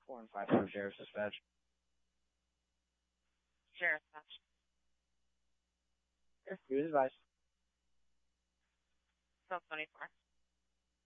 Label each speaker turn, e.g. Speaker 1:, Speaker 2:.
Speaker 1: 4 and 5 Sheriff's Dispatch.
Speaker 2: Sheriff's Dispatch.
Speaker 1: Here, use advice.
Speaker 2: So 24.